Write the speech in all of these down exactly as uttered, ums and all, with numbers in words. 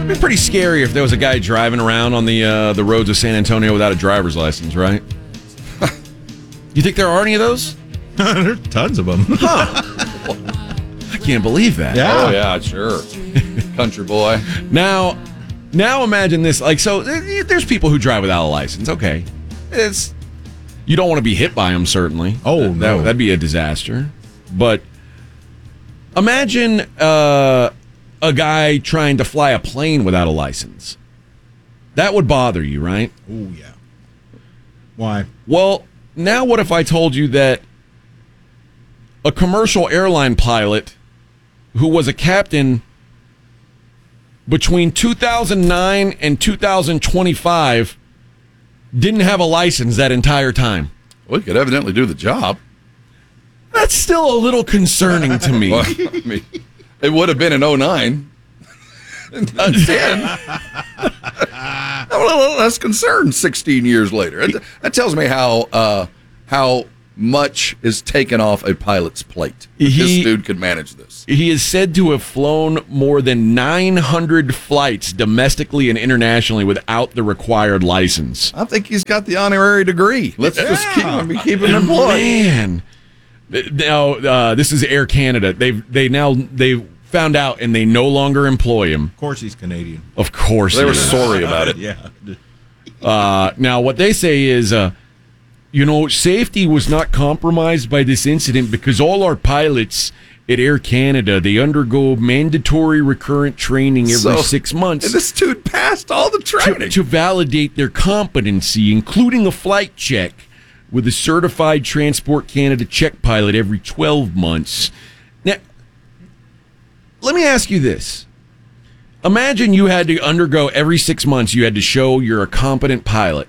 It'd be pretty scary if there was a guy driving around on the uh, the roads of San Antonio without a driver's license, right? You think there are any of those? There's tons of them. Huh. I can't believe that. Yeah. Oh, yeah, sure. Country boy. Now, now imagine this. Like, so there's people who drive without a license. Okay. It's, you don't want to be hit by them, certainly. Oh, that, no. That'd be a disaster. But imagine uh, a guy trying to fly a plane without a license. That would bother you, right? Oh, yeah. Why? Well, now what if I told you that a commercial airline pilot who was a captain between two thousand nine and two thousand twenty-five didn't have a license that entire time? Well, he could evidently do the job. That's still a little concerning to me. Well, I mean, it would have been in oh nine. Not ten. I'm a little less concerned sixteen years later. That tells me how uh, how much is taken off a pilot's plate. He, this dude could manage this. He is said to have flown more than nine hundred flights domestically and internationally without the required license. I think he's got the honorary degree. Let's yeah. just keep him, keep him employed. Man. Now, uh, this is Air Canada. They've they now they found out and they no longer employ him. Of course he's Canadian. Of course they he were is. sorry about it. Yeah. Uh, now, what they say is, uh, you know, safety was not compromised by this incident because all our pilots at Air Canada, they undergo mandatory recurrent training every so, six months. And this dude passed all the training. To, to validate their competency, including a flight check with a certified Transport Canada check pilot every twelve months. Now, let me ask you this. Imagine you had to undergo every six months, you had to show you're a competent pilot.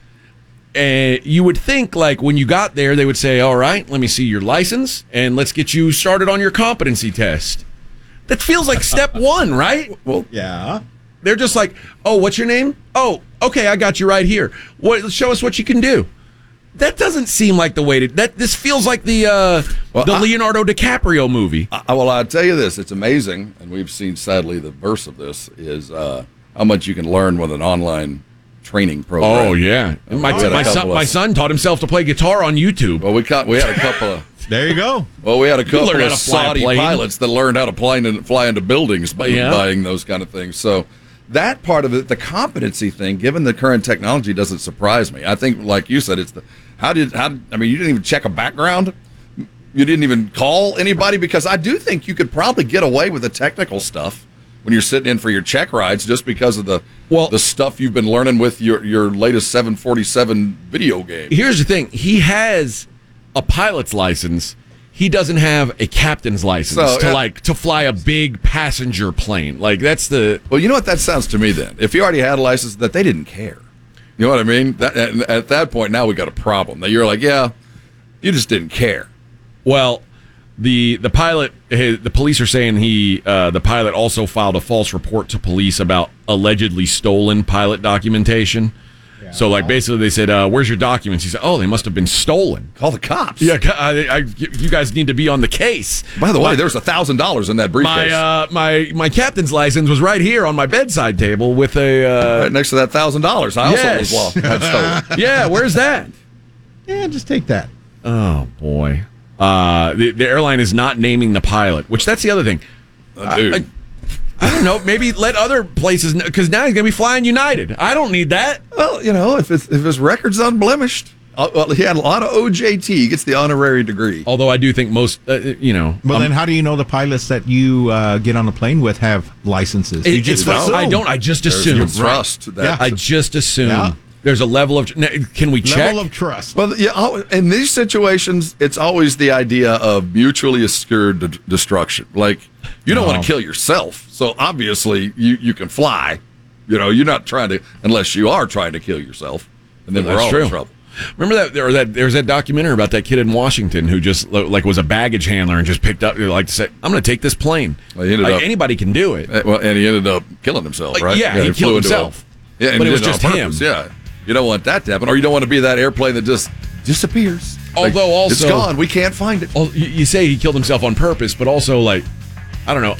And you would think, like, when you got there, they would say, all right, let me see your license, and let's get you started on your competency test. That feels like step one, right? Well, yeah. They're just like, oh, what's your name? Oh, okay, I got you right here. What? Show us what you can do. That doesn't seem like the way to... That This feels like the uh, well, the I, Leonardo DiCaprio movie. I, well, I'll tell you this. It's amazing, and we've seen, sadly, the verse of this, is uh, how much you can learn with an online training program. Oh, yeah. My, oh, my, son, of, my son taught himself to play guitar on YouTube. Well, we, caught, we had a couple of... There you go. Well, we had a couple of Saudi pilots that learned how to fly into, fly into buildings by yeah. buying those kind of things. So that part of it, the competency thing, given the current technology, doesn't surprise me. I think, like you said, it's the... How did, how, I mean, you didn't even check a background? You didn't even call anybody? Because I do think you could probably get away with the technical stuff when you're sitting in for your check rides just because of the well, the stuff you've been learning with your, your latest seven forty-seven video game. Here's the thing. He has a pilot's license. He doesn't have a captain's license so, to, uh, like, to fly a big passenger plane. Like, that's the... Well, you know what that sounds to me then? If you already had a license, that they didn't care. You know what I mean? That, at, at that point, now we got a problem. That you're like, yeah, you just didn't care. Well, the the pilot, the police are saying he, uh, the pilot also filed a false report to police about allegedly stolen pilot documentation. Yeah. So, like, basically, they said, uh, "Where's your documents?" He said, "Oh, they must have been stolen." Call the cops. Yeah, I, I, you guys need to be on the case. By the way, there's a thousand dollars in that briefcase. My uh, my my captain's license was right here on my bedside table with a uh, right next to that thousand dollars. I also yes. was well, had stolen. Yeah, where's that? Yeah, just take that. Oh boy, uh, the the airline is not naming the pilot, which that's the other thing. Uh, dude. I, I, I don't know. Maybe let other places know, because now he's going to be flying United. I don't need that. Well, you know, if it's, if his record's unblemished, uh, well, he had a lot of O J T. He gets the honorary degree. Although I do think most, uh, you know. Well, um, then how do you know the pilots that you uh, get on the plane with have licenses? It, you just don't. I don't. I just There's assume. You trust that. Yeah. I just assume. Yeah. There's a level of. Can we check? Level of trust. Well, yeah. In these situations, it's always the idea of mutually assured de- destruction. Like, you don't oh. want to kill yourself, so obviously you, you can fly. You know, you're not trying to, unless you are trying to kill yourself, and then well, we're all true. in trouble. Remember that there, that there was that documentary about that kid in Washington who just like was a baggage handler and just picked up like said, "I'm going to take this plane." Well, he ended like, up, anybody can do it. Well, and he ended up killing himself, like, right? Yeah, yeah, he, he killed himself. A, yeah, but it was it just him. Yeah. You don't want that to happen, or you don't want to be that airplane that just disappears. Although like, also it's gone, we can't find it. You say he killed himself on purpose, but also like I don't know. I,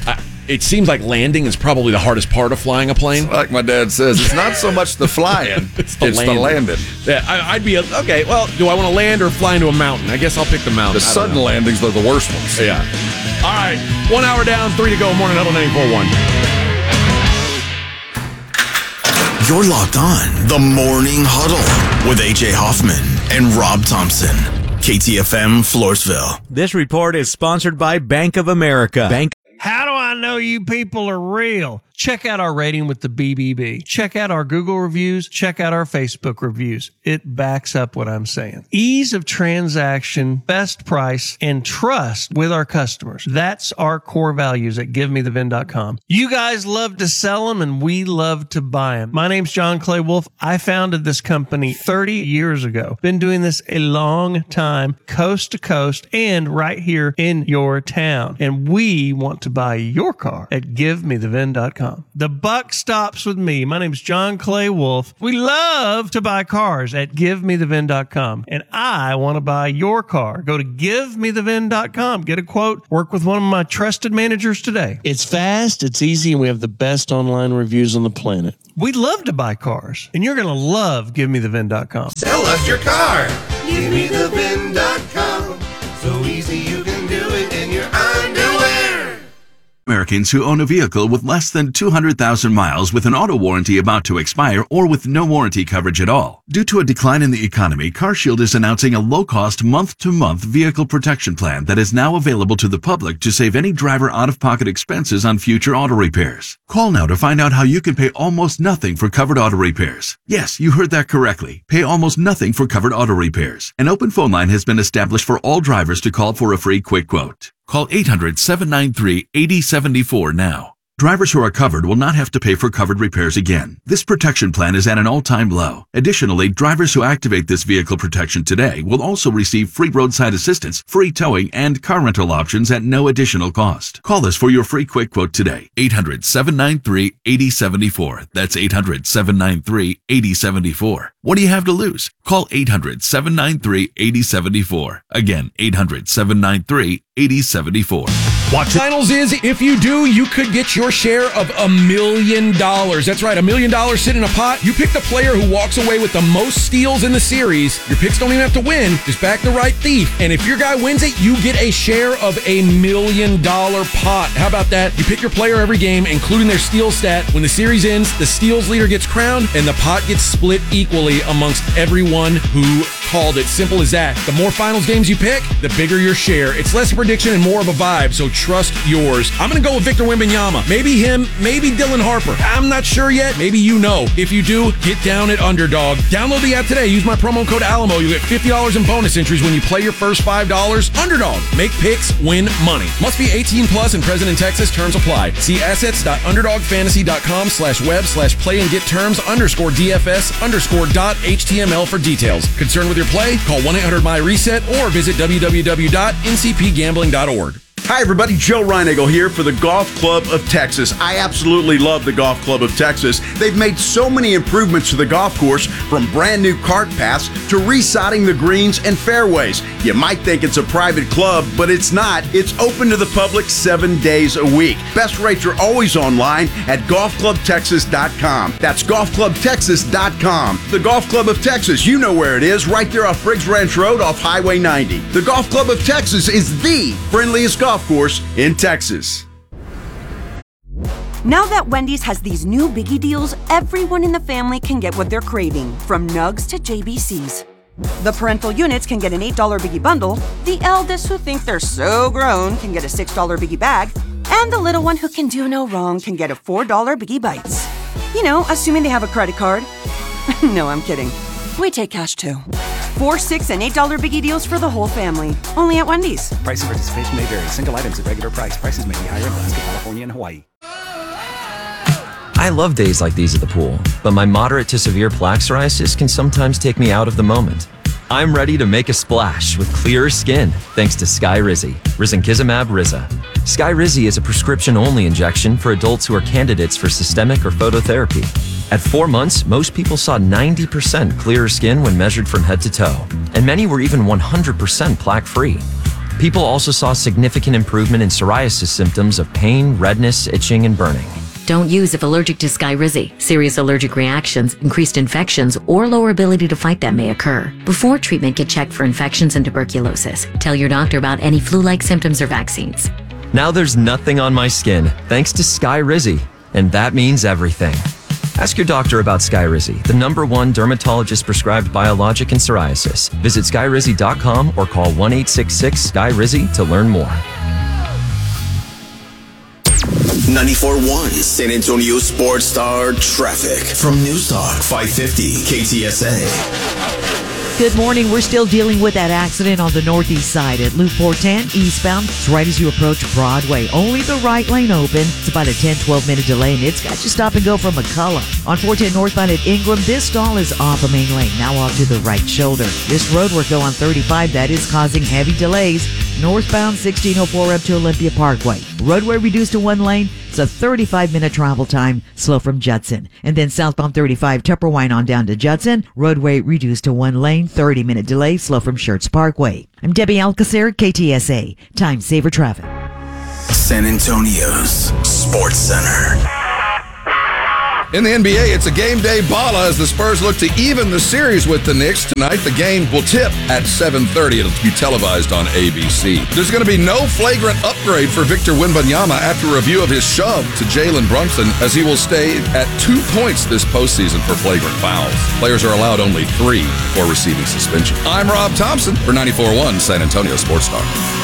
it seems like landing is probably the hardest part of flying a plane. Like my dad says, it's not so much the flying, it's the, it's landing. the landing. Yeah, I, I'd be, a, okay, well, do I want to land or fly into a mountain? I guess I'll pick the mountain. The sudden landings are the worst ones. Yeah. All right, one hour down, three to go. Morning Huddle nine four one. You're locked on the Morning Huddle with A J Hoffman and Rob Thompson. K T F M, Floresville. This report is sponsored by Bank of America. Bank. How do I know you people are real? Check out our rating with the B B B. Check out our Google reviews. Check out our Facebook reviews. It backs up what I'm saying. Ease of transaction, best price, and trust with our customers. That's our core values at give me the vin dot com. You guys love to sell them, and we love to buy them. My name's John Clay Wolf. I founded this company thirty years ago. Been doing this a long time, coast to coast, and right here in your town. And we want to buy your car at give me the vin dot com. The buck stops with me. My name's John Clay Wolf. We love to buy cars at give me the vin dot com. And I want to buy your car. Go to give me the vin dot com. Get a quote. Work with one of my trusted managers today. It's fast, it's easy, and we have the best online reviews on the planet. We love to buy cars, and you're going to love give me the vin dot com. Sell us your car. give me the vin dot com. So easy you can do it in your underwear. Americans who own a vehicle with less than two hundred thousand miles with an auto warranty about to expire or with no warranty coverage at all. Due to a decline in the economy, CarShield is announcing a low-cost month-to-month vehicle protection plan that is now available to the public to save any driver out-of-pocket expenses on future auto repairs. Call now to find out how you can pay almost nothing for covered auto repairs. Yes, you heard that correctly. Pay almost nothing for covered auto repairs. An open phone line has been established for all drivers to call for a free quick quote. Call eight hundred, seven nine three, eight zero seven four now. Drivers who are covered will not have to pay for covered repairs again. This protection plan is at an all-time low. Additionally, drivers who activate this vehicle protection today will also receive free roadside assistance, free towing, and car rental options at no additional cost. Call us for your free quick quote today. eight hundred, seven nine three, eight zero seven four. That's eight hundred, seven nine three, eight zero seven four. What do you have to lose? Call eight hundred, seven nine three, eight zero seven four. Again, eight hundred, seven nine three, eight zero seven four. Watch Finals is, if you do, you could get your share of a million dollars. That's right, a million dollars sit in a pot. You pick the player who walks away with the most steals in the series. Your picks don't even have to win. Just back the right thief. And if your guy wins it, you get a share of a million dollar pot. How about that? You pick your player every game, including their steal stat. When the series ends, the steals leader gets crowned, and the pot gets split equally amongst everyone who called it. Simple as that. The more finals games you pick, the bigger your share. It's less a prediction and more of a vibe, so trust yours. I'm going to go with Victor Wembanyama. Maybe him, maybe Dylan Harper. I'm not sure yet. Maybe you know. If you do, get down at Underdog. Download the app today. Use my promo code Alamo. You'll get fifty dollars in bonus entries when you play your first five dollars. Underdog. Make picks, win money. Must be eighteen plus and present in Texas. Terms apply. See assets.underdogfantasy.com slash web slash play and get terms underscore DFS underscore dot HTML for details. Concerned with your play? Call one eight hundred my reset or visit w w w dot n c p gambling dot org. Hi, everybody. Joe Reinagle here for the Golf Club of Texas. I absolutely love the Golf Club of Texas. They've made so many improvements to the golf course, from brand new cart paths to resodding the greens and fairways. You might think it's a private club, but it's not. It's open to the public seven days a week. Best rates are always online at golf club texas dot com. That's golf club texas dot com. The Golf Club of Texas, you know where it is, right there off Briggs Ranch Road off Highway ninety. The Golf Club of Texas is the friendliest golf course in Texas. Now that Wendy's has these new biggie deals, everyone in the family can get what they're craving, from nugs to J B Cs. The parental units can get an eight dollar biggie bundle, the eldest who think they're so grown can get a six dollar biggie bag, and the little one who can do no wrong can get a four dollar biggie bites. You know, assuming they have a credit card. No, I'm kidding. We take cash too. Four, six, and eight dollar biggie deals for the whole family. Only at Wendy's. Price and participation may vary. Single items at regular price. Prices may be higher in Alaska, California, and Hawaii. I love days like these at the pool, but my moderate to severe plaque psoriasis can sometimes take me out of the moment. I'm ready to make a splash with clearer skin thanks to Skyrizi, risankizumab Riza. Skyrizi is a prescription-only injection for adults who are candidates for systemic or phototherapy. At four months, most people saw ninety percent clearer skin when measured from head to toe, and many were even one hundred percent plaque-free. People also saw significant improvement in psoriasis symptoms of pain, redness, itching, and burning. Don't use if allergic to Skyrizi. Serious allergic reactions, increased infections, or lower ability to fight them may occur. Before treatment, get checked for infections and tuberculosis. Tell your doctor about any flu-like symptoms or vaccines. Now there's nothing on my skin, thanks to Skyrizi. And that means everything. Ask your doctor about Skyrizi, the number one dermatologist-prescribed biologic in psoriasis. Visit skyrizi dot com or call one eight six six S K Y R I Z Y to learn more. ninety-four point one San Antonio Sports Star traffic from News Talk five fifty K T S A. Good morning. We're still dealing with that accident on the northeast side at Loop four ten eastbound. It's right as you approach Broadway. Only the right lane open. It's about a ten, twelve minute delay, and it's got you stop and go from McCullough. On four ten northbound at Ingram, this stall is off the main lane, now off to the right shoulder. This road work, though, on thirty-five, that is causing heavy delays. Northbound sixteen oh four up to Olympia Parkway. Roadway reduced to one lane. It's a thirty-five minute travel time, slow from Judson. And then southbound thirty-five, Tupperwine on down to Judson. Roadway reduced to one lane, thirty minute delay, slow from Schertz Parkway. I'm Debbie Alcacer, K T S A. Time Saver Traffic. San Antonio's Sports Center. In the N B A, it's a game day balla as the Spurs look to even the series with the Knicks. Tonight, the game will tip at seven thirty. It'll be televised on A B C. There's going to be no flagrant upgrade for Victor Wembanyama after review of his shove to Jalen Brunson, as he will stay at two points this postseason for flagrant fouls. Players are allowed only three for receiving suspension. I'm Rob Thompson for ninety-four point one San Antonio Sports Star.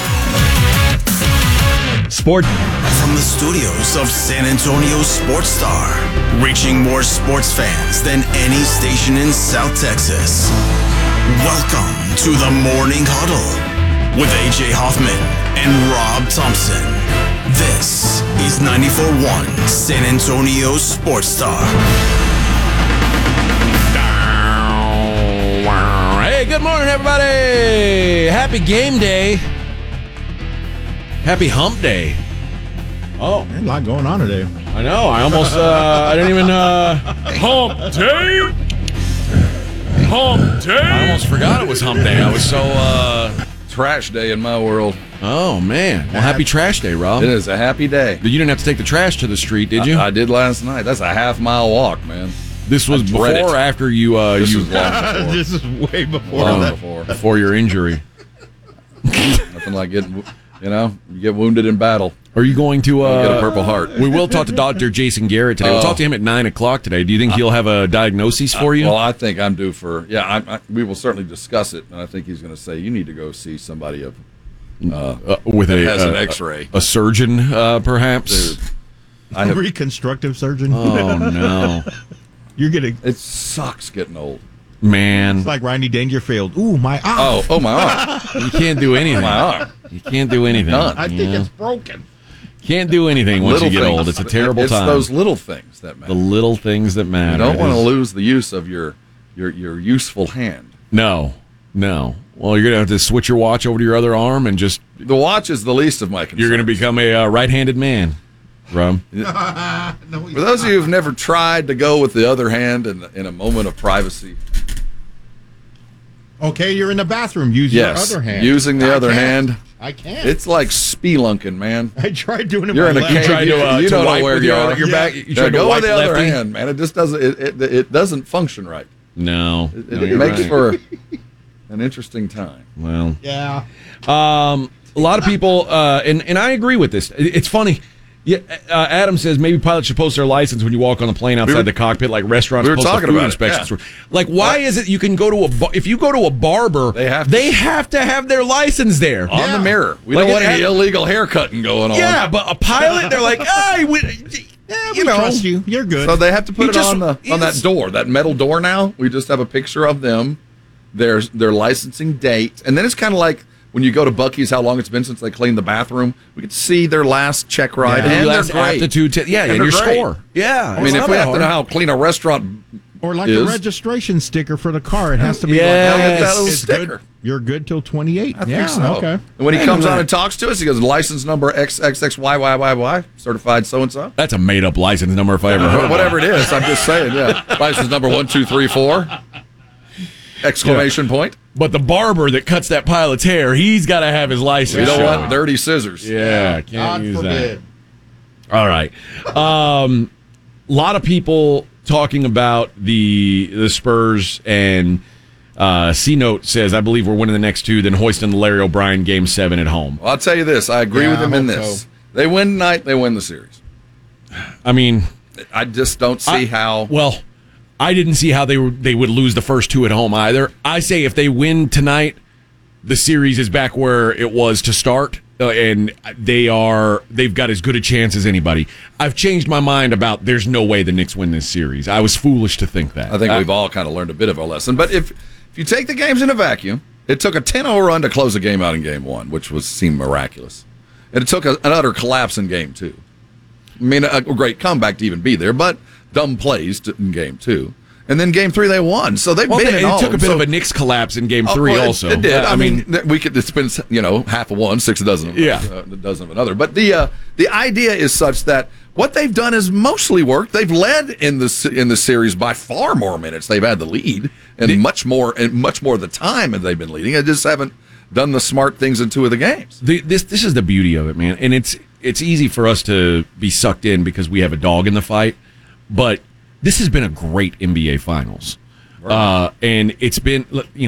Sport. From the studios of San Antonio Sports Star, reaching more sports fans than any station in South Texas. Welcome to the Morning Huddle with A J Hoffman and Rob Thompson. This is ninety-four point one San Antonio Sports Star. Hey, good morning, everybody. Happy game day. Happy hump day. Oh, there's a lot going on today. I know. I almost, uh, I didn't even, uh, hump day. Hump day. I almost forgot it was hump day. I was so, uh, trash day in my world. Oh, man. Well, happy trash day, Rob. It is a happy day. You didn't have to take the trash to the street, did you? I, I did last night. That's a half mile walk, man. This was before or after you, uh, this you. Was long before. This is way before long that. Before. Before your injury. Nothing like getting, you know, you get wounded in battle. Are you going to uh, get a Purple Heart? We will talk to Doctor Jason Garrett today. We'll Oh. talk to him at nine o'clock today. Do you think he'll have a diagnosis for you? Well, I think I'm due for. Yeah, I, I, we will certainly discuss it, and I think he's going to say you need to go see somebody of uh, uh, with that a has uh, an X-ray, a surgeon, uh, perhaps. Dude, I have, reconstructive surgeon. Oh no, you're getting. It sucks getting old, man. It's like Rodney Dangerfield. Ooh, my arm. Oh, oh my arm. You can't do anything. My arm. You can't do anything. None. I think Yeah. it's broken. Can't do anything once Little you get things. old. It's a terrible it's time. those little things that matter. The little things that matter. You don't It want to is- lose the use of your your your useful hand. No, no. Well, you're gonna have to switch your watch over to your other arm and just. The watch is the least of my concerns. You're gonna become a uh, right-handed man, Rob. For those of you who've never tried to go with the other hand in, in a moment of privacy. Okay, you're in the bathroom. Use Yes, your other hand. using the I other can't. hand. I can't. It's like spelunking, man. I tried doing it. You're in a my cave. left. tried you to, uh, you to don't wipe know where with you your are. other- your back- you Yeah, tried to go wipe with the other lefty. hand, man. It just doesn't. It it, it doesn't function right. No, It, no, it you're makes right. for an interesting time. Well, Yeah. um, a lot of people, uh, and and I agree with this. It- It's funny. Yeah, uh, Adam says maybe pilots should post their license when you walk on the plane outside We were- the cockpit, like restaurants we were post talking the food about it, inspections. yeah. Like, why is it you can go to a bar, if you go to a barber, They have to- they have to have their license there On the mirror, we Like don't want it- any illegal haircutting going on. Yeah, but a pilot, they're like, ah, we, Yeah, you we know, trust you. You're good. So they have to put He it just- on the on that he's- door, that metal door. Now we just have a picture of them, their their licensing date, and then it's kind of like when you go to Buc-ee's, how long it's been since they cleaned the bathroom. We get to see their last check ride Yeah. and Your their last grade. aptitude te- yeah, and their your grade. score. Yeah, I mean, if we have to know how clean a restaurant or like is, the registration sticker for the car, it has to be. Yes. like, Get that little it's sticker. good. You're good till twenty-eight. I yeah. think so. Okay. And when he Wait a comes on minute. and talks to us, he goes, license number X X X Y Y Y Y, certified so and so. That's a made up license number if I ever heard. Whatever it is, I'm just saying. Yeah, license number one two three four. Exclamation point. But the barber that cuts that pilot's hair, he's got to have his license. You don't shown. want dirty scissors. Yeah, can't God use forbid. that. All right. Um, a lot of people talking about the the Spurs, and uh, C-Note says, I believe we're winning the next two, then hoisting the Larry O'Brien game seven at home. Well, I'll tell you this. I agree Yeah, with him I in hope this. so. They win tonight, they win the series. I mean, I just don't see I- how. Well, I didn't see how they were they would lose the first two at home either. I say if they win tonight, the series is back where it was to start, uh, and they are they've got as good a chance as anybody. I've changed my mind about there's no way the Knicks win this series. I was foolish to think that. I think Uh, we've all kind of learned a bit of a lesson. But if if you take the games in a vacuum, it took a ten oh run to close the game out in game one, which was seemed miraculous. And it took a, an utter collapse in game two. I mean, a, a great comeback to even be there, but dumb plays to, in game two. And then game three, they won. So they've well, been they- in it all took a of bit them. of a Knicks collapse in game Oh, three well, it- also. It did. Uh, I, mean, we could it's been, you know, half of one, six a dozen of Yeah. uh, a dozen of another. But the uh, the idea is such that what they've done has mostly worked. They've led in the se- in the series by far more minutes. They've had the lead and The- much more and much more of the time that they've been leading. They just haven't done the smart things in two of the games. The, this this is the beauty of it, man. And it's it's easy for us to be sucked in because we have a dog in the fight. But this has been a great N B A Finals. Uh, and it's been, you know,